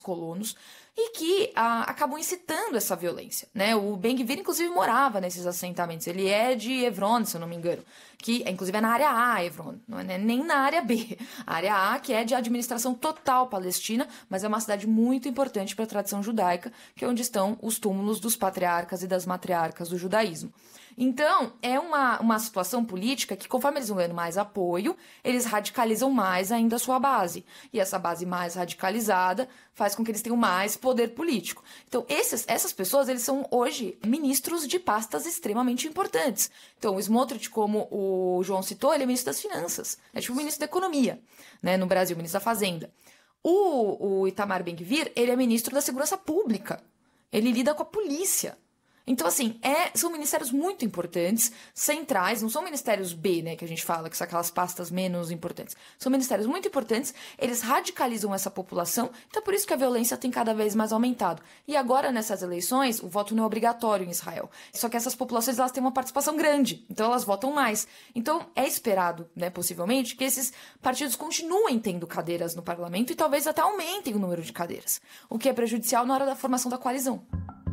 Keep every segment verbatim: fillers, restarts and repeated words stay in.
colonos e que ah, acabam incitando essa violência, né? O Ben-Gvir, inclusive, morava nesses assentamentos. Ele é de Hebron, se eu não me engano, que inclusive é na área A, Hebron, não é nem na área B. A área A, que é de administração total palestina, mas é uma cidade muito importante para a tradição judaica, que é onde estão os túmulos dos patriarcas e das matriarcas do judaísmo. Então, é uma, uma situação política que, conforme eles vão ganhando mais apoio, eles radicalizam mais ainda a sua base. E essa base mais radicalizada faz com que eles tenham mais poder político. Então, esses, essas pessoas, eles são hoje ministros de pastas extremamente importantes. Então, o Smotrich, como o João citou, ele é ministro das Finanças. É tipo o ministro da Economia, né, no Brasil, ministro da Fazenda. O, o Itamar Ben-Gvir, ele é ministro da Segurança Pública. Ele lida com a polícia. Então, assim, é, são ministérios muito importantes, centrais, não são ministérios B, né, que a gente fala, que são aquelas pastas menos importantes. São ministérios muito importantes, eles radicalizam essa população, então é por isso que a violência tem cada vez mais aumentado. E agora, nessas eleições, o voto não é obrigatório em Israel. Só que essas populações, elas têm uma participação grande, então elas votam mais. Então, é esperado, né, possivelmente, que esses partidos continuem tendo cadeiras no parlamento e talvez até aumentem o número de cadeiras, o que é prejudicial na hora da formação da coalizão.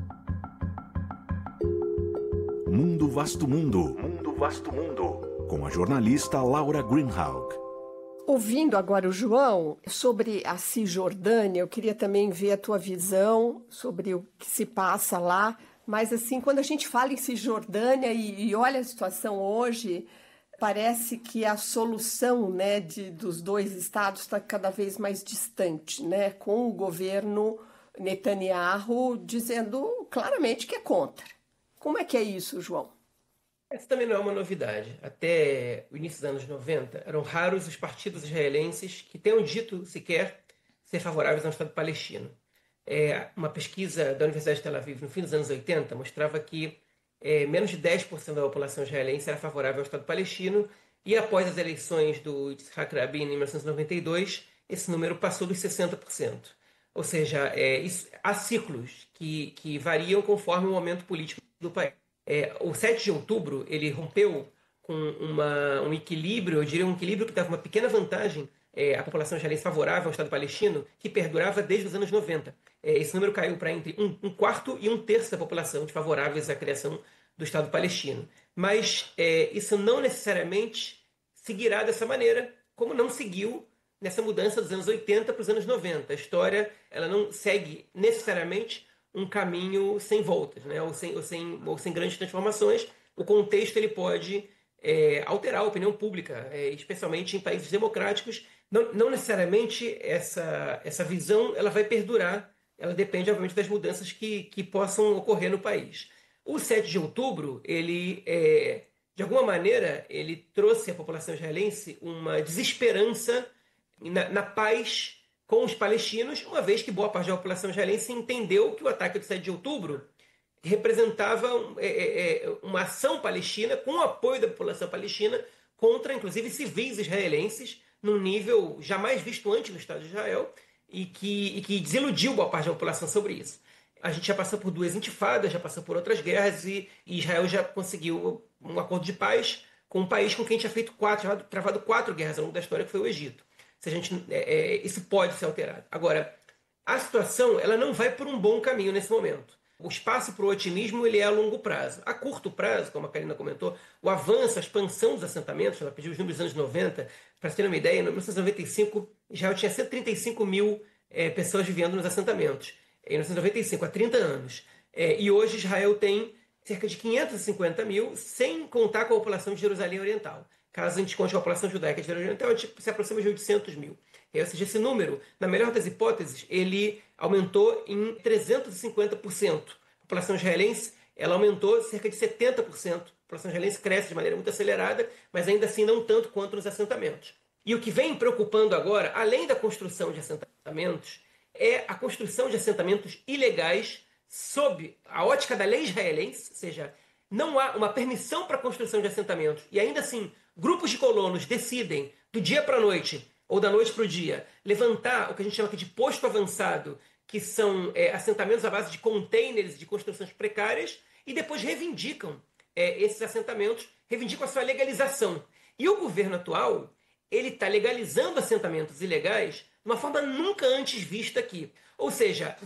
Mundo Vasto Mundo. Mundo Vasto Mundo. Com a jornalista Laura Greenhalgh. Ouvindo agora o João, sobre a Cisjordânia, eu queria também ver a tua visão sobre o que se passa lá. Mas, assim, quando a gente fala em Cisjordânia e, e olha a situação hoje, parece que a solução, né, de, dos dois estados está cada vez mais distante, né, com o governo Netanyahu dizendo claramente que é contra. Como é que é isso, João? Essa também não é uma novidade. Até o início dos anos noventa, eram raros os partidos israelenses que tenham dito sequer ser favoráveis ao Estado palestino. É, uma pesquisa da Universidade de Tel Aviv, no fim dos anos oitenta, mostrava que é, menos de dez por cento da população israelense era favorável ao Estado palestino, e após as eleições do Yitzhak Rabin em mil novecentos e noventa e dois, esse número passou dos sessenta por cento. Ou seja, é, isso, há ciclos que, que variam conforme o momento político do país. É, o sete de outubro ele rompeu com uma, um equilíbrio, eu diria um equilíbrio que dava uma pequena vantagem é, à população israelense favorável ao Estado palestino, que perdurava desde os anos noventa. É, esse número caiu para entre um, um quarto e um terço da população de favoráveis à criação do Estado palestino. Mas é, isso não necessariamente seguirá dessa maneira, como não seguiu nessa mudança dos anos oitenta para os anos noventa. A história ela não segue necessariamente um caminho sem voltas, né? ou, sem, ou, sem, ou sem grandes transformações. O contexto ele pode é, alterar a opinião pública, é, especialmente em países democráticos. Não, não necessariamente essa, essa visão ela vai perdurar, ela depende, obviamente, das mudanças que, que possam ocorrer no país. O sete de outubro, ele, é, de alguma maneira, ele trouxe à população israelense uma desesperança na, na paz com os palestinos, uma vez que boa parte da população israelense entendeu que o ataque do sete de outubro representava é, é, uma ação palestina com o apoio da população palestina contra, inclusive, civis israelenses, num nível jamais visto antes no Estado de Israel, e que, e que desiludiu boa parte da população sobre isso. A gente já passou por duas intifadas, já passou por outras guerras, e, e Israel já conseguiu um acordo de paz com um país com quem tinha feito quatro, travado, travado quatro guerras ao longo da história, que foi o Egito. Se a gente, é, é, isso pode ser alterado. Agora, a situação ela não vai por um bom caminho nesse momento. O espaço para o otimismo ele é a longo prazo. A curto prazo, como a Karina comentou, o avanço, a expansão dos assentamentos, ela pediu os números dos anos noventa, para você ter uma ideia, em mil novecentos e noventa e cinco, Israel tinha cento e trinta e cinco mil é, pessoas vivendo nos assentamentos. Em mil novecentos e noventa e cinco, há trinta anos. É, e hoje Israel tem cerca de quinhentos e cinquenta mil, sem contar com a população de Jerusalém Oriental. Caso a gente conte a população judaica de Jerusalém Oriental, a gente se aproxima de oitocentos mil. Ou seja, esse número, na melhor das hipóteses, ele aumentou em trezentos e cinquenta por cento. A população israelense ela aumentou cerca de setenta por cento. A população israelense cresce de maneira muito acelerada, mas ainda assim não tanto quanto nos assentamentos. E o que vem preocupando agora, além da construção de assentamentos, é a construção de assentamentos ilegais sob a ótica da lei israelense, ou seja, não há uma permissão para a construção de assentamentos, e ainda assim grupos de colonos decidem, do dia para a noite, ou da noite para o dia, levantar o que a gente chama aqui de posto avançado, que são é, assentamentos à base de containers de construções precárias, e depois reivindicam é, esses assentamentos, reivindicam a sua legalização. E o governo atual ele está legalizando assentamentos ilegais de uma forma nunca antes vista aqui. Ou seja,